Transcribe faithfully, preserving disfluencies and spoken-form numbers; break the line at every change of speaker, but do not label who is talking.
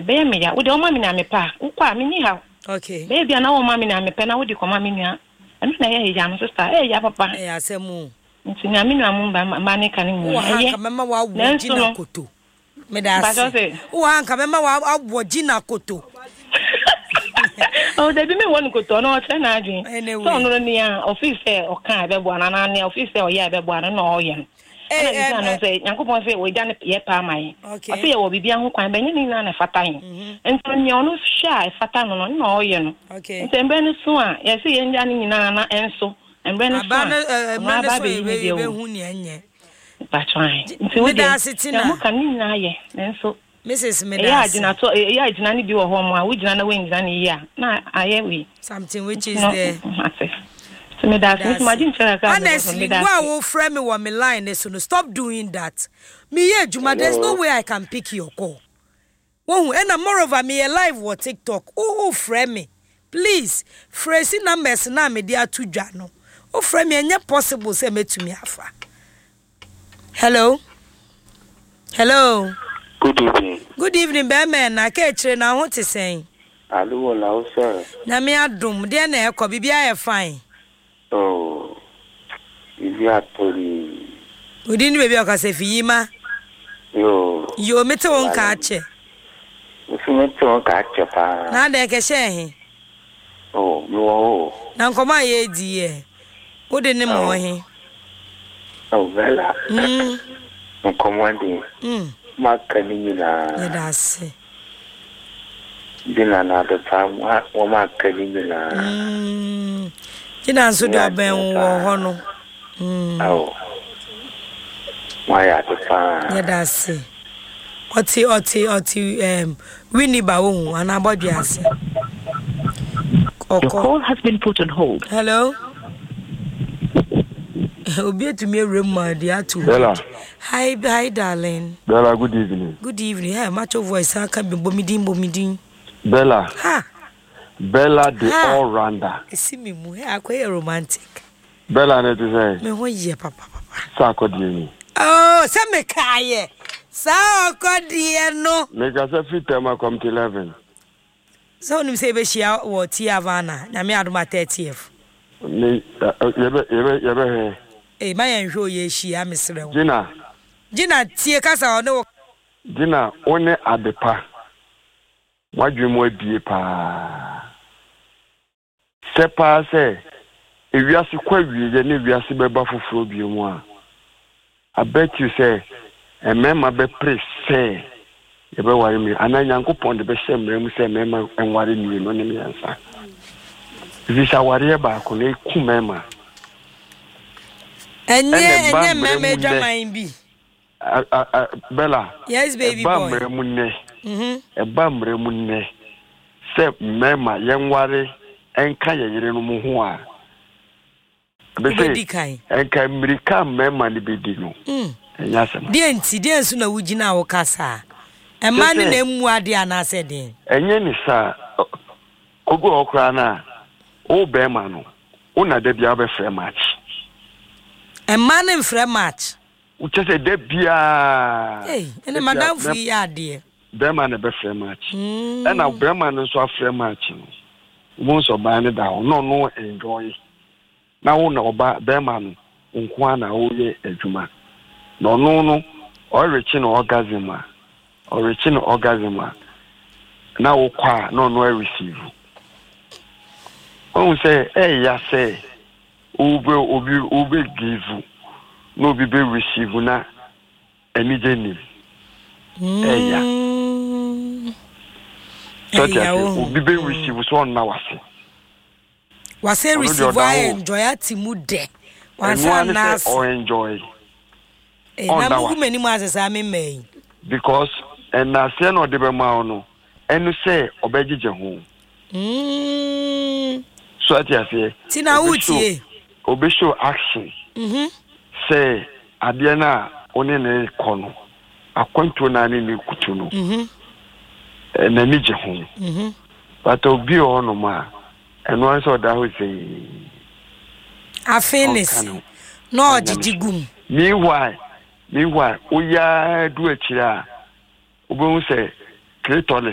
be me ya wo de o ma me na me pa wo kwa me ni ha
okay
baby na wo ma me na me pa na wo de ko ma me nua eno na ye ya no sister eh ya papa
eh asemu
nti na me nua mu ba ma ne kan mu
eh ka mema wa wo gina koto me da ase wo anka mema wa wo gina koto
oh they be me won koto no che na adwen so no ni a office e o kan be bo na na ne office e o ya be bo na no o ye eh eh no say yankopon say we ja ne ye pa mai afi ye wo bibia ho kwan be ni na na fata yin ento ni ono sha fata no no no o ye no ento embe ni so a ye say ye nja ni nyina na enso embe ni so a ma ba be ni be
hu ni enye
ba try nti we da sitina mo kan ni na ye enso
Missus Medas.
Yeah, Gina to yeah, Gina ni bi wo ho mo, we Gina na we Gina ni ya. Na aye we.
Something which is there.
So Medas, me imagine tell ka.
Honestly, why will frame me on my line so no stop doing that. Me yeah, Juma, there's no way I can pick your call. Won and moreover me live what TikTok. Oh, frame me. Please, phrase numbers na me dia to dwa no. Oh, frame me anya possible say me to me afa. Hello. Hello.
Good evening.
Good evening, Bearman. Na ke chire na ho te sen.
Alu la o sir.
Na me adum de na ekọ bibia ye fine.
Oh. Bibia tori.
Udi ni bibia ka se fiyima.
Yo.
Yo mete won ka ache.
Usu mete won ka ache pa.
Na de ke she he.
Oh, yo o.
Na nkoma ye di ye. Udi ni mo he.
Oh, vela.
Mm.
Nkoma ndi.
Mm.
Makani na.
Ya dasi.
Dina na de pa wa makani na.
Mm. Kina nso do aben wo ho no. Mm.
Oh. Why de pa.
Ya dasi. Oti oti oti um Winnie ba wo anabodi ase.
Your call has been put on hold.
Hello. Obi to me remedy atu.
Bella.
Hi, hi, darling.
Bella, good evening.
Good evening. Hey, much of voice. I can be bomidin, bomidin.
Bella.
Ha.
Bella, the all-rounder.
See me, mo. I quite romantic.
Bella, need to say.
Me ho ye, papa, papa.
Sako di.
Oh, say me kaye. Sako di no.
Me ka se fit tema come to eleven.
So nim say be shia wo ti avana. Na me adoma thirtieth.
Me yebe yebe yebe.
Eh, my enhwe ye shia mesre wo.
Gina.
Gina tie kasa ono.
Gina, one adepa. Wadwemu abie pa. Sepa se ewiase kwa wiye ne wiase beba foforo biemu a. I bet you say emema be pray say yebe ware mi ananyankopon de be hyemre mu say mema enware ni no ne me ansa. Visa ware ba ko ne ku mema.
Enye enye meme dwaman bi.
Bella.
Yes, baby boy.
Ba mre mu ne.
Mhm.
E ba mre mu ne. Se mema yenware enka yeyire no mu ho a. Be say enka America mema ni bedi no.
Mm.
Enya sema.
Die nti die nso na wugina wo kasa. E ma ne na emu ade anase den.
Enye ni sa ogu okra na o be ma no. Una de bia be free match.
E ma ne free match.
Uche se de bia.
Eh, ene madam free ade.
Be ma ne be free match. E na be ma no so free match no. Mo so ba ne da no no enjoy. Na wo na oba be ma no nko na wo ye adwuma. No no no o rechi no orgasm a. O rechi no orgasm a. Na wo kwa no no receive. Wọ́n say eh ya say ube obi ube give no be be receive na any journey. Eh ya. So that obi be receive so na wase.
Wase receive I enjoy atimu de. Wase na
o enjoy.
Eh na mugu meni mu asesa me mai.
Because and na say no de be ma no. Enu say obegije ho.
Mm.
So at ya say
Tina utie
obe show action.
Mhm.
Say ade na one ne kono. Akwanto na ne ne kutu no.
Mhm.
E na nije ho.
Mhm.
But obi o no ma. Eno an so da ho say.
Afenis. No jijigum.
Meanwhile, meanwhile, oya do akira. Obo say creator